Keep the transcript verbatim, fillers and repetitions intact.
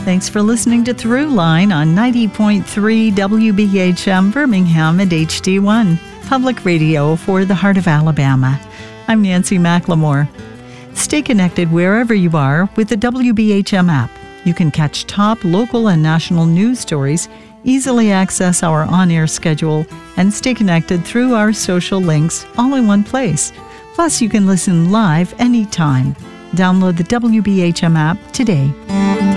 Thanks for listening to Throughline on ninety point three W B H M Birmingham and H D one, public radio for the heart of Alabama. I'm Nancy McLemore. Stay connected wherever you are with the W B H M app. You can catch top local and national news stories, easily access our on-air schedule, and stay connected through our social links all in one place. Plus, you can listen live anytime. Download the W B H M app today.